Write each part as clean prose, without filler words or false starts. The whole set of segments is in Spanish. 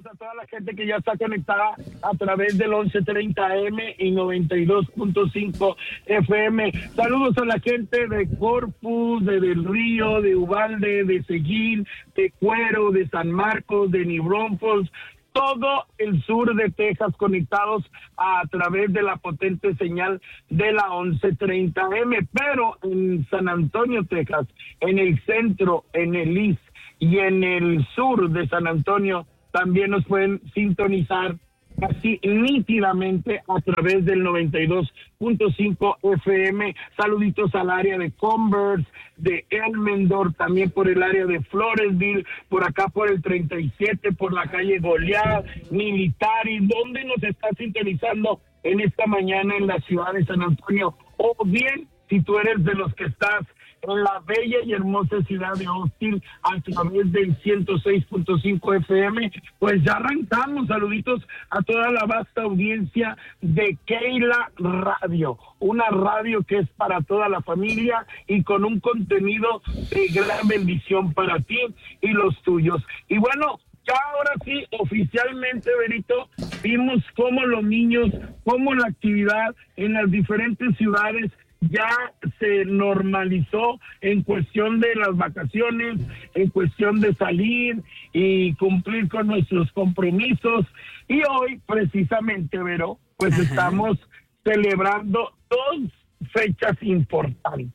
a toda la gente que ya está conectada a través del 1130 AM y 92.5 FM. Saludos a la gente de Corpus, de Del Río, de Uvalde, de Seguín, de Cuero, de San Marcos, de New Braunfels, todo el sur de Texas conectados a través de la potente señal de la 1130M, pero en San Antonio, Texas, en el centro, en el East y en el sur de San Antonio, también nos pueden sintonizar así nítidamente a través del 92.5 FM. Saluditos al área de Converse, de Elmendorf, también por el área de Floresville, por acá por el 37, por la calle Goliad, Military. ¿Dónde nos está sintonizando en esta mañana en la ciudad de San Antonio? O bien, si tú eres de los que estás en la bella y hermosa ciudad de Austin a través del 106.5 FM, pues ya arrancamos. Saluditos a toda la vasta audiencia de Keila Radio, una radio que es para toda la familia y con un contenido de gran bendición para ti y los tuyos. Y bueno, ya ahora sí, oficialmente, Berito, vimos cómo los niños, cómo la actividad en las diferentes ciudades ya se normalizó en cuestión de las vacaciones, en cuestión de salir y cumplir con nuestros compromisos. Y hoy, precisamente, Vero, pues estamos celebrando dos fechas importantes.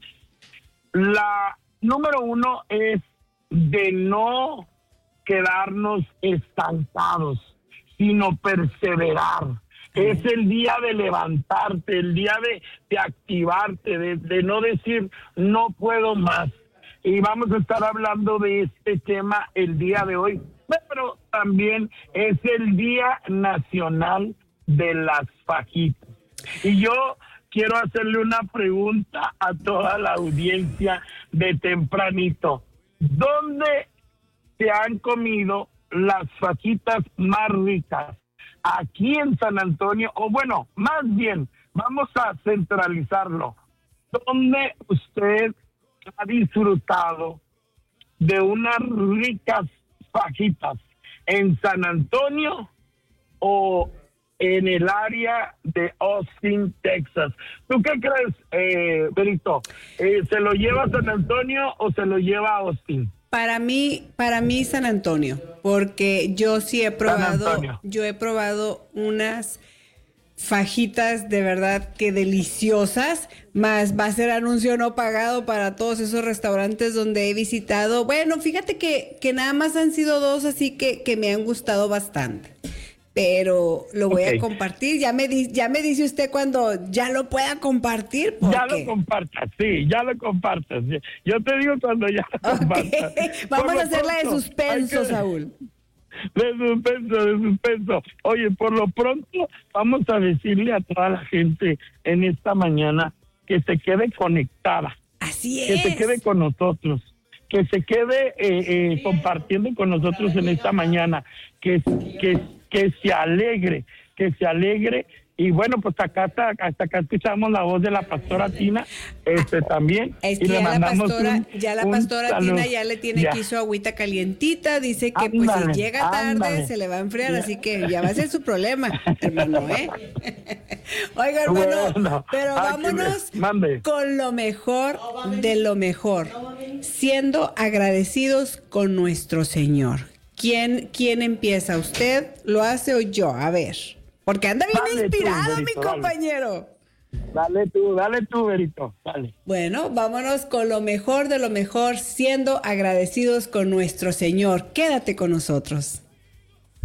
La número uno es de no quedarnos estancados, sino perseverar. Es el día de levantarte, el día de activarte, de no decir no puedo más. Y vamos a estar hablando de este tema el día de hoy, pero también es el Día Nacional de las Fajitas. Y yo quiero hacerle una pregunta a toda la audiencia de tempranito. ¿Dónde se han comido las fajitas más ricas? Aquí en San Antonio, o bueno, más bien, vamos a centralizarlo. ¿Dónde usted ha disfrutado de unas ricas fajitas? ¿En San Antonio o en el área de Austin, Texas? ¿Tú qué crees, Berito? ¿Se lo lleva a San Antonio o se lo lleva a Austin? Para mí San Antonio, porque yo sí he probado unas fajitas de verdad que deliciosas, más va a ser anuncio no pagado para todos esos restaurantes donde he visitado. Bueno, fíjate que nada más han sido dos, así que me han gustado bastante. Pero lo voy a compartir. Ya me dice usted cuando ya lo pueda compartir. Ya lo compartas, sí, ya lo compartas. Yo te digo cuando ya lo compartas. Vamos a hacerla de suspenso, Saúl. De suspenso. Oye, por lo pronto vamos a decirle a toda la gente en esta mañana que se quede conectada. Así es. Que se quede con nosotros. Que se quede compartiendo con nosotros en esta mañana. Que se alegre. Y bueno, pues hasta acá escuchamos la voz de la pastora Tina, también. Es que y le mandamos la pastora Tina ya le tiene aquí su agüita calientita, dice que pues si llega tarde se le va a enfriar, así que ya va a ser su problema, hermano, Oiga, hermano, bueno, pero vámonos con lo mejor de lo mejor, siendo agradecidos con nuestro Señor. ¿Quién empieza? ¿Usted lo hace o yo? A ver. Porque anda bien inspirado, Berito, mi compañero. Dale tú, Berito, dale. Bueno, vámonos con lo mejor de lo mejor, siendo agradecidos con nuestro Señor. Quédate con nosotros.